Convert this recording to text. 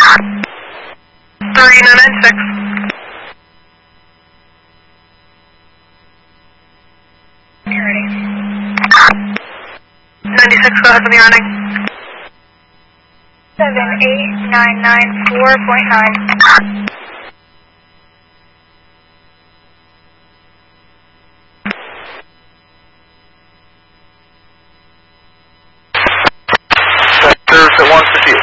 3996. 96, go ahead with the running. 78994.9. Sectors at 158.